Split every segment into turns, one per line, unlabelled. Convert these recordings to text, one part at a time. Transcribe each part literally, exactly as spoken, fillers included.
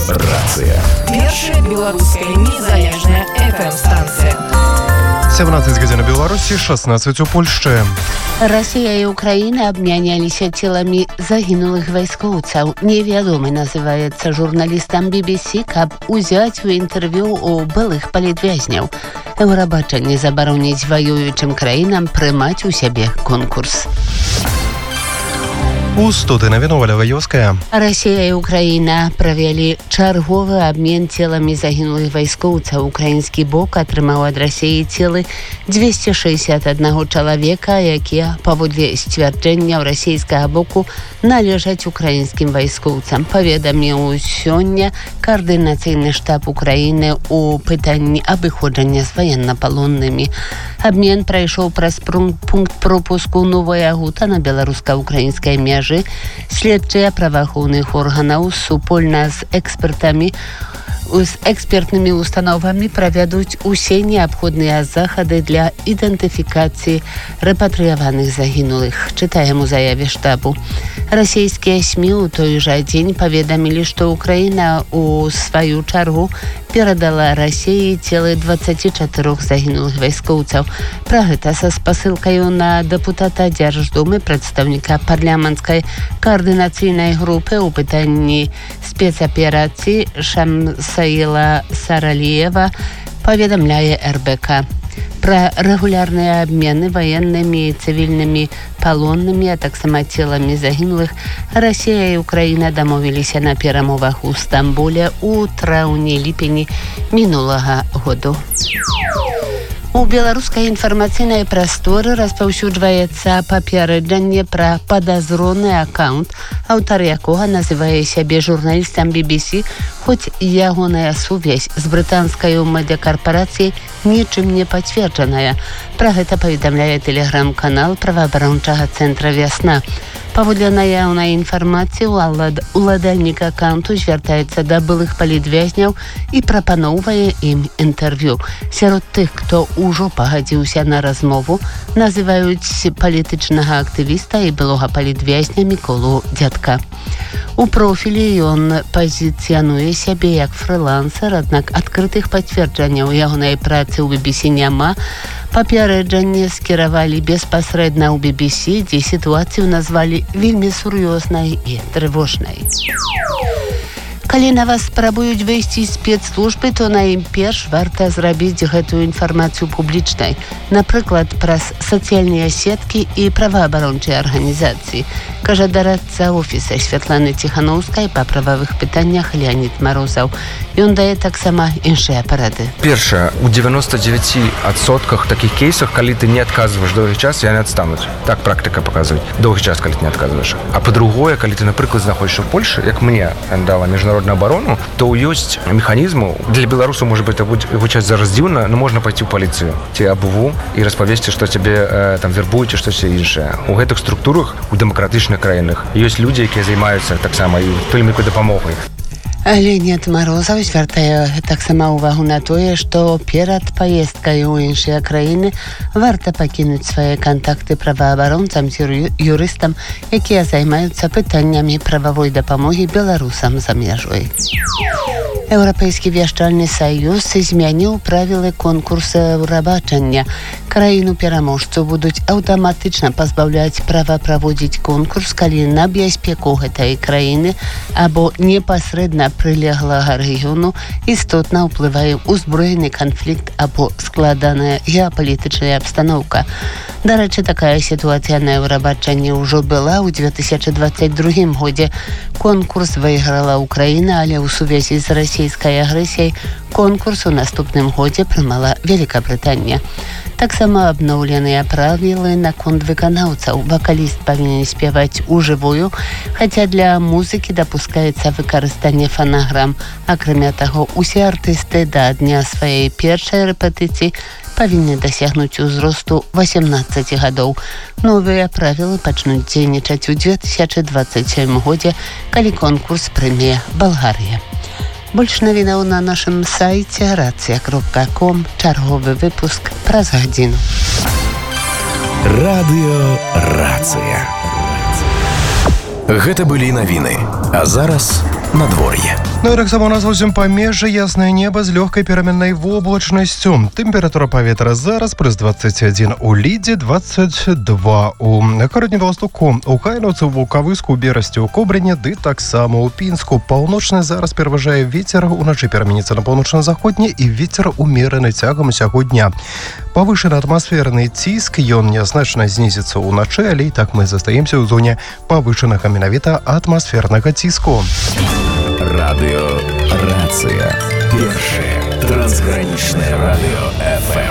Рацыя.
Першая беларуская незалежная эф эм-станцыя.
сямнадцаць гадзін у Беларусі, шаснаццаць у Польшчы.
Расія і Украіна абмяняліся целамі загінулых вайскоўцаў. Невядомы называецца журналістам би би сі, каб узяць у інтэрв'ю у былых палітвязняў. Еўрабачанне забароніць ваюючым краінам прымаць у сябе конкурс.
У студыі навіну Оля Ваёўская.
Расія і Украіна правялі чарговы абмен целамі загінулых вайскоўцаў. Украінскі бок атрымаў ад Расіі целы дзвесце шэсцьдзесят адзін чалавека, якія, паводле сцвярджэнняў расійскага боку, належаць украінскім вайскоўцам. Паведаміў сёння каардынацыйны штаб Украіны ў пытанні абыходжання з ваеннапалоннымі. Абмен прайшоў праз пункт пропуску Новая Гута на беларуска-украінскай мяжы. Следчыя праваахоўных органаў супольна з экспертамі з экспертнымі установамі правядуць усе неабходныя захады для ідэнтыфікацыі рэпатрыяваных загінулых. Чытаем у заяве штабу. Расійскія СМІ ў той жа дзень паведамілі, што Украіна у сваю чаргу перадала Расіі целы дваццаці чатырох загінулых вайскоўцаў. Пра гэта са спасылкаю на дэпутата Дзярждумы, прадстаўніка парламенцкай каардынацыйнай групы ў пытанні спецаперацыі Шамсаіла Сараліева паведамляе эр бэ ка. Пра рэгулярныя абмены ваеннымі і цывільнымі палоннымі, а таксама целамі загінулых Расія і Украіна дамовіліся на перамовах у Стамбуле ў траўні-ліпені мінулага году. У беларускай інфармацыйнай прасторы распаўсюджваецца папярэджанне пра падазроны акаунт, аўтар якога называе сябе журналістам би би сі, хоць ягоная сувязь з брытанскай медыакарпарацыяй нічым не пацверджаная. Пра гэта паведамляе тэлеграм-канал праваабарончага цэнтра «Вясна». Паводле наяўнай інфармацыі, уладальнік акаунту звяртаецца да былых палітвязняў і прапаноўвае ім інтэрв'ю. Сярод тых, хто ўжо пагадзіўся на размову, называюць палітычнага актывіста і былога палітвязня Міколу Дзядка. У профілі ён пазіцыянуе сябе як фрылансер, аднак адкрытых пацверджанняў ягонай працы ў би би сі няма. Папярэджанне скіравалі беспасрэдна ў би би сі, дзе сітуацыю назвалі вельмі сур'ёзнай і трывожнай. Калі на вас спрабуюць выйсці спецслужбы, то найперш варта зрабіць гэтую інфармацыю публічнай, напрыклад, праз сацыяльныя сеткі і праваабарончыя арганізацыі, кажа дарадца офіса Святланы Ціханаўскай па прававых пытаннях Леонід Марозаў. Ён дае таксама іншыя парады.
Першае, у девяносто девять адсотках такіх кейсах, калі ты не адказваеш доўгі час, яны адстануць. Так практыка паказвае. Доўгі час, калі ты не адказваеш. А па-другое, калі ты, напрыклад, знаходзішся ў Польшы, як мне дала міжнародная оборону, то ёсць механізму. Для беларусаў, можа быць, гучаць зараз дзіўна, но можна пайти ў паліцыю ці абуву і распавесці, што цябе э, там вербуюць і штось іншае. У гэтых структурах, у дэмакратычных краінах ёсць людзі, якія займаюцца таксама і толькі дапамогай.
Леонід Марозаў звяртае таксама ўвагу на тое, што перад паездкай у іншыя краіны варта пакінуць свае кантакты праваабаронцам ці юрыстам, якія займаюцца пытаннямі прававой дапамогі беларусам за мяжой. Еўрапейскі вяшчальны саюз змяніў правілы конкурса еўрабачання. Краіну-пераможцу будуць аўтаматычна пазбаўляць права праводзіць конкурс, калі на бяспеку гэтай краіны або непасрэдна прылеглага рэгіёну істотна ўплывае узброены канфлікт або складаная геапалітычная абстаноўка. Дарэчы, такая сітуацыя на еўрабачанні ўжо была ў две тысячы двадцать другім годзе. Конкурс выйграла Украіна, але ў сувязі з расійскай агрэсіяй конкурс у наступным годзе прымала Великабрытанія. Таксама абноўленыя правілы наконт выканаўцаў. Вакаліст павінен спяваць ужывую, хаця для музыкі дапускаецца выкарыстанне фанаграм. Акрамя таго, усе артысты да дня сваёй першай рэпетыцыі павінны дасягнуць узросту восемнадцати гадоў. Новыя правілы пачнуць дзейнічаць у две тысячи двадцать сёмым годзе, калі конкурс прыме Балгарыя. Больш навінаў на нашым сайце рацыя кропка ком. Чарговы выпуск праз гадзіну.
Радыё Рацыя. Гэта былі навіны. А зараз надвор'е.
Ну і таксама у нас зусім памежжа, яснае неба з лёгкай пераменнай воблачнасцю. Тэмпература паветра зараз плюс двадцать один у Лідзе, двадцать два у Каротні Валастуку, у Хайнаўцы, у Вулкавыску, у Берасці, у Кобрыне, ды таксама у Пінску. Паўночны зараз пераважае вецер, уначы пераменіцца на паўночна-заходні і вецер умераны цягам усяго дня. Павышаны атмасферны ціск, ён нязначна знізіцца ўначы, але і так мы застаемся ў зоне павышанага менавіта атмасфернага ціску.
Радыё Рацыя. Першае трансгранічнае радыё эф эм.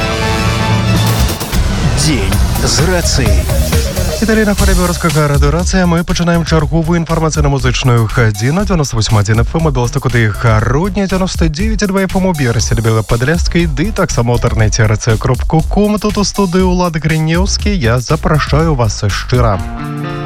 Дзень з рацыяй.
І далей на хвалі беларускага радыёрацыя мы пачынаем чарговую інфармацыйна-музычную гадзіну. девяносто восемь один эф эм у Беластуку ды Гародні, девяносто девять два эф эм у Берасці, Белападляшскай, ды таксама ў інтэрнэце рацыя кропка ком. Тут у студыі Улад Гринеўскі. Я запрашаю вас шчыра.